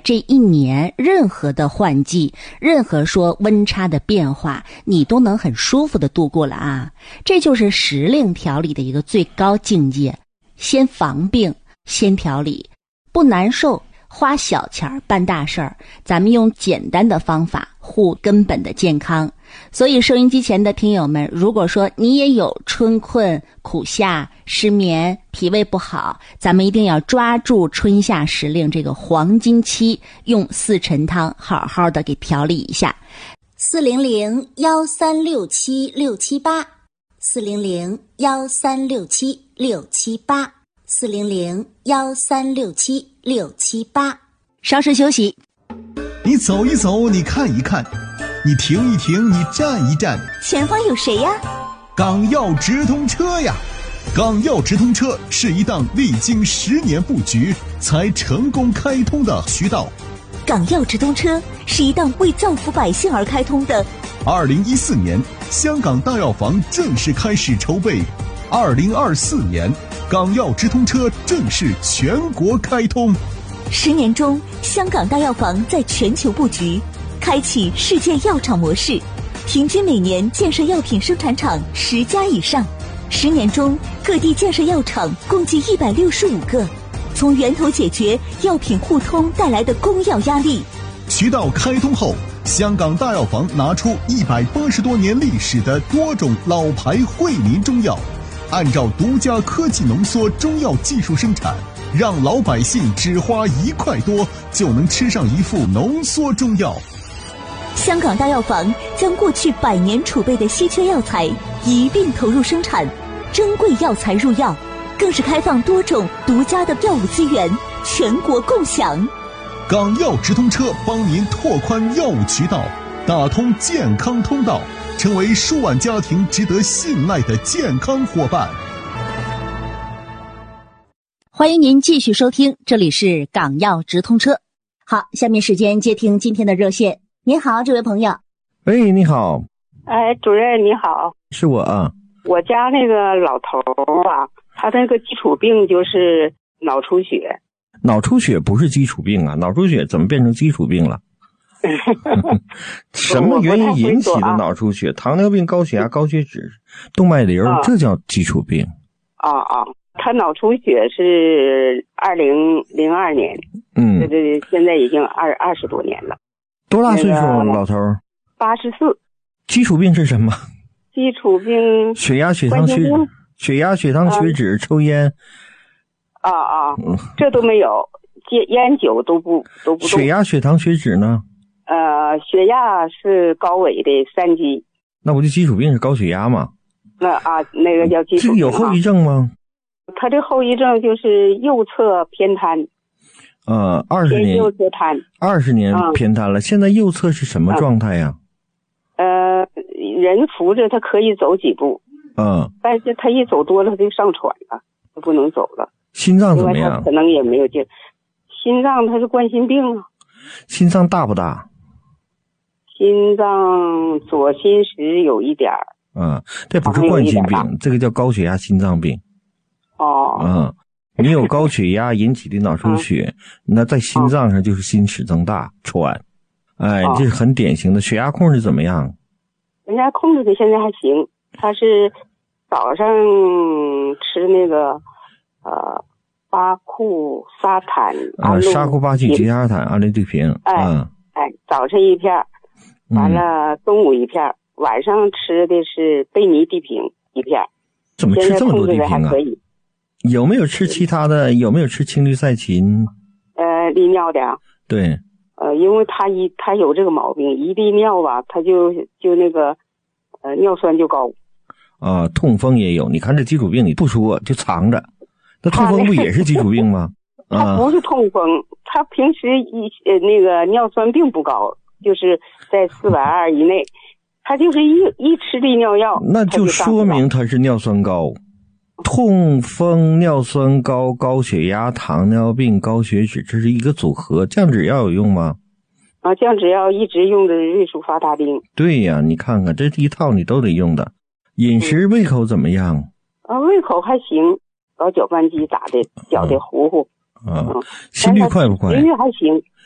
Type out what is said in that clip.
这一年任何的换季，任何说温差的变化，你都能很舒服的度过了啊。这就是时令调理的一个最高境界，先防病，先调理，不难受，花小钱办大事儿，咱们用简单的方法护根本的健康。所以收音机前的听友们，如果说你也有春困、苦夏、失眠、脾胃不好，咱们一定要抓住春夏时令这个黄金期，用四陈汤好好的给调理一下。400-1367-678，400-1367-678，400-1367-678。稍事休息。 你走一走，你看一看，你停一停，你站一站， 前方有谁呀？ 港药直通车呀！港药直通车是一档历经10年布局才成功开通的渠道。 港药直通车是一档为造福百姓而开通的。 2014年，香港大药房正式开始筹备。2024年，港药直通车正式全国开通。 10年中，香港大药房在全球布局，开启世界药厂模式，平均每年建设药品生产厂10家以上。10年中，各地建设药厂共计165个，从源头解决药品互通带来的供药压力。 渠道开通后，香港大药房拿出180多年历史的多种老牌惠民中药，按照独家科技浓缩中药技术生产，让老百姓只花1块多就能吃上一副浓缩中药。 香港大药房将过去100年储备的稀缺药材一并投入生产，珍贵药材入药，更是开放多种独家的药物资源，全国共享。 港药直通车帮您拓宽药物渠道，打通健康通道，成为数万家庭值得信赖的健康伙伴。 欢迎您继续收听，这里是港药直通车。好，下面时间接听今天的热线。您好，这位朋友。 喂，你好。 哎，主任你好。 是我啊。 我家那个老头啊，他那个基础病就是脑出血。 脑出血不是基础病啊，脑出血怎么变成基础病了？什么原因引起的脑出血？糖尿病、高血压、高血脂、动脉瘤，这叫基础病。 他脑出血是2002年，对，现在已经20多年了。 多大岁数了，老头 ？84。 基础病是什么？ 基础病血压、血糖、血糖、血脂、抽烟。 这都没有，烟酒都不动。 血压、血糖、血脂呢？ 血压是高危的3级。 那不就基础病是高血压吗？ 那个叫基础病。 这个有后遗症吗？ 他这后遗症就是右侧偏瘫。 20年。 右侧瘫。 20年偏瘫了，现在右侧是什么状态呀？ 人扶着他可以走几步。但是他一走多了他就上喘了，他不能走了。 心脏怎么样？ 可能也没有劲。心脏他是冠心病啊。 心脏大不大？ 心脏左心室有一点。 这不是冠心病，这个叫高血压心脏病。你有高血压引起的脑出血，那在心脏上就是心室增大、喘。这是很典型的。血压控制怎么样？ 人家控制的现在还行，他是早上吃那个巴库沙坦沙库巴济吉沙坦阿利对平。 早上一片，完了中午一片，晚上吃的是贝尼地平一片。 怎么吃这么多地平啊？有没有吃其他的？有没有吃青氯噻嗪？ 利尿的。 对。 因为他有这个毛病，一利尿吧，他就那个尿酸就高。 痛风也有，你看这基础病你不说就藏着，那痛风不也是基础病吗？ 他不是痛风，他平时那个尿酸并不高，就是在420以内，他就是一吃利尿药， 那就说明他是尿酸高。痛风、尿酸高、高血压、糖尿病、高血脂，这是一个组合。降脂药有用吗？ 降脂药一直用的瑞舒发他定。 对呀，你看看这一套你都得用的。饮食胃口怎么样？ 胃口还行，搞搅拌机打的搅的糊糊。 心率快不快？ 心率还行。